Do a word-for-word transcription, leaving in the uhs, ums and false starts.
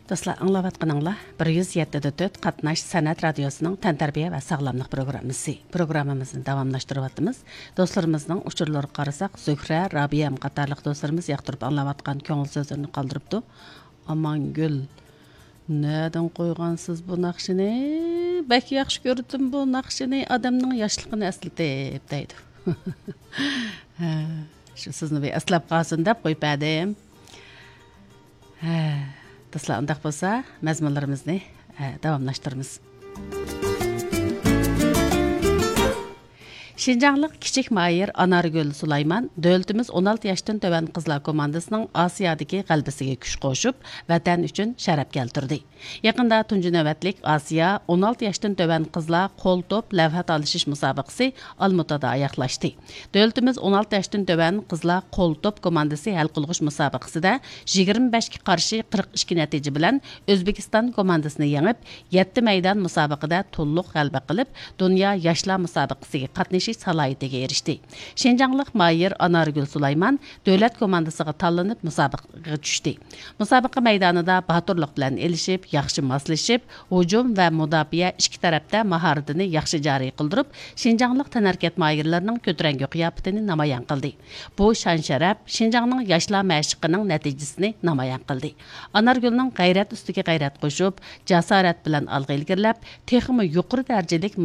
Dostlar, anlavatqanыңlar bir yuz yetti dört Qatnaş Sənət Radiosunun təntarbiyə və sağlamlıq proqramısı. Proqramımızın davamlaşdırıvatımız. Dostlarımızın uçurları qarasaq, Zöhrə, Rabiyəm qatarlıq dostlarımız yaqtırıb anlavatqan köngül sözlərini qaldırıbdı. Aman gül, nədən qoyğansız bu naqşını? Bək yaxşı gördüm bu naqşını, adamның yaşlığını əsildib deydi. Şu sizni bir əslab qalsın deb qoyub ədim. Dostlar, undaq bolsa, məzmunlarımızı davamlaşdırırız. Şinjanlıq kiçik mayır Anargül Sulayman, dövlətimiz on altı yaşdan tövən qızlar komandasının Asiyadakı qəlbisiga kuch qoşub, vətən üçün şərəf keltirdi. Yaqında tuncu növbətlik Asiya on altı yaşdan tövən qızlar qol top lavha talışış müsabiqəsi Almutada ayaqlaşdı. Dövlətimiz on altı yaşdan tövən qızlar qol top komandası hal qılğış müsabiqəsində yigirma beshga qarshi qirq ikki nəticə bilan Özbekistan komandasını yengib, yetti meydan müsabiqədə to'liq g'alaba qilib, Dünya Yaşlar müsabiqəsiga qatnashish salohiyatiga erishdi. Şinjanlıq Mayir Anargül Sulayman dövlət komandasıga tanlanıb müsabiqəyə düşdü. Müsabiqə meydanında baturluq bilan elişib, yaxşı maslashib, hujum və müdafiə ikki tərəfdə maharatını yaxşı jari qıldırıb, Şinjanlıq tənərkət mayirlərinin kötürəngü qiyafətini namayan qıldı. Bu şan şərəf Şinjanның yaşlar məşqinin nəticəsini namayan qıldı. Anargülның qayrət üstüge qayrət qoşub, jasorat bilan alğa ilgirləb, texmi yuqori dərəcəlik